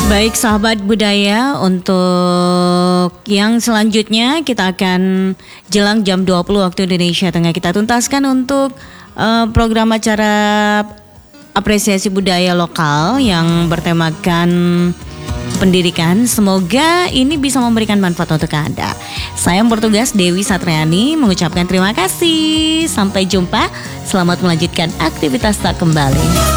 Baik sahabat budaya, untuk yang selanjutnya kita akan jelang jam 20 waktu Indonesia Tengah kita tuntaskan untuk program acara apresiasi budaya lokal yang bertemakan pendidikan. Semoga ini bisa memberikan manfaat untuk Anda. Saya yang bertugas Dewi Satriani mengucapkan terima kasih. Sampai jumpa. Selamat melanjutkan aktivitas tak kembali.